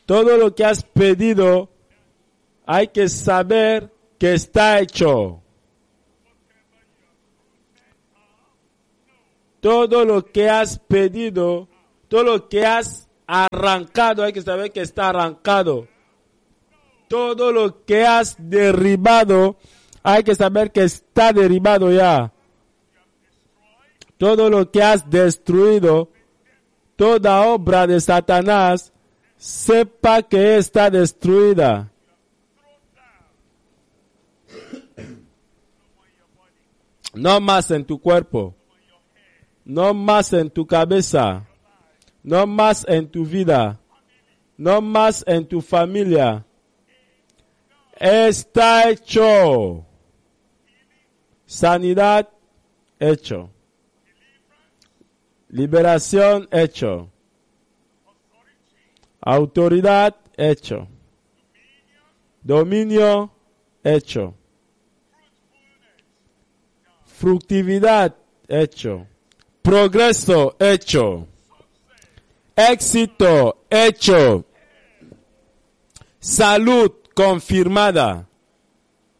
Todo lo que has pedido, hay que saber que está hecho. Todo lo que has pedido, todo lo que has arrancado, hay que saber que está arrancado. Todo lo que has derribado, hay que saber que está derribado ya. Todo lo que has destruido, toda obra de Satanás, sepa que está destruida. No más en tu cuerpo. No más en tu cabeza, no más en tu vida, no más en tu familia. Está hecho. Sanidad, hecho. Liberación, hecho. Autoridad, hecho. Dominio, hecho. Fructividad, hecho. Progreso, hecho. Éxito, hecho. Salud, confirmada.